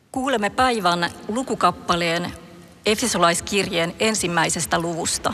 Kuulemme päivän lukukappaleen Efesolaiskirjeen 1. luvusta.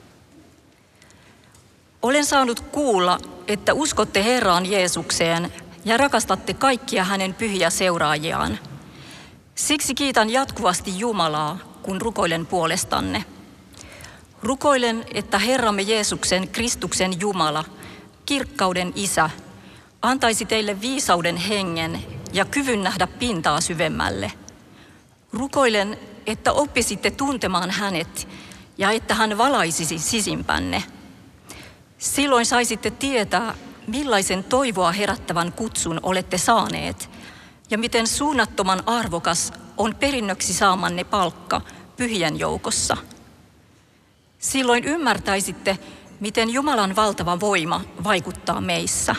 Olen saanut kuulla, että uskotte Herraan Jeesukseen ja rakastatte kaikkia hänen pyhiä seuraajiaan. Siksi kiitän jatkuvasti Jumalaa, kun rukoilen puolestanne. Rukoilen, että Herramme Jeesuksen Kristuksen Jumala, kirkkauden Isä, antaisi teille viisauden hengen ja kyvyn nähdä pintaa syvemmälle. Rukoilen, että oppisitte tuntemaan hänet ja että hän valaisisi sisimpänne. Silloin saisitte tietää, millaisen toivoa herättävän kutsun olette saaneet ja miten suunnattoman arvokas on perinnöksi saamanne palkka pyhien joukossa. Silloin ymmärtäisitte, miten Jumalan valtava voima vaikuttaa meissä.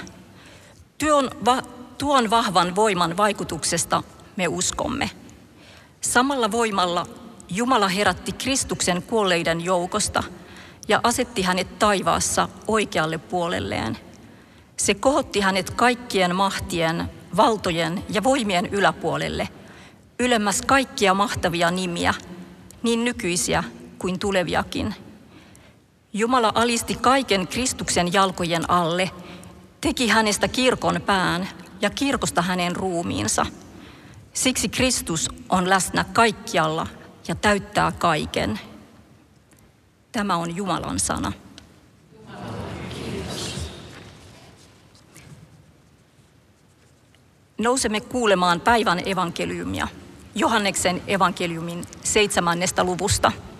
Tuon vahvan voiman vaikutuksesta me uskomme. Samalla voimalla Jumala herätti Kristuksen kuolleiden joukosta ja asetti hänet taivaassa oikealle puolelleen. Se kohotti hänet kaikkien mahtien, valtojen ja voimien yläpuolelle, ylemmäs kaikkia mahtavia nimiä, niin nykyisiä kuin tuleviakin. Jumala alisti kaiken Kristuksen jalkojen alle, teki hänestä kirkon pään ja kirkosta hänen ruumiinsa. Siksi Kristus on läsnä kaikkialla ja täyttää kaiken. Tämä on Jumalan sana. Nousemme kuulemaan päivän evankeliumia, Johanneksen evankeliumin 7. luvusta.